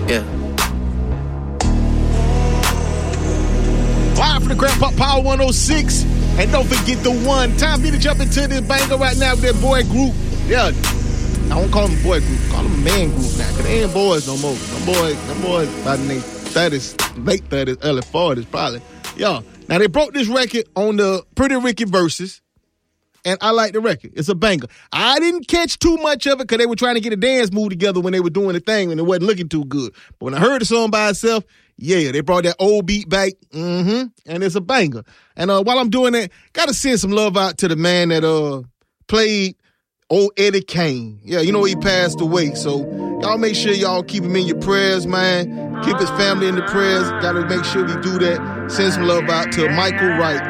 Yeah. Live from the Grand Pop Power 106. And don't forget the one. Time for me to jump into this banger right now with that boy group. Yeah. I won't call them a boy group. Call them a man group now. Because they ain't boys no more. Them boys by the name 30s, late 30s, early 40s probably. Yeah. Now they broke this record on the Pretty Ricky Versus. And I like the record. It's a banger. I didn't catch too much of it because they were trying to get a dance move together when they were doing the thing and it wasn't looking too good. But when I heard the song by itself, yeah, they brought that old beat back. And it's a banger. And while I'm doing that, got to send some love out to the man that played old Eddie Kane. Yeah, you know he passed away. So y'all make sure y'all keep him in your prayers, man. Keep his family in the prayers. Got to make sure we do that. Send some love out to Michael Wright.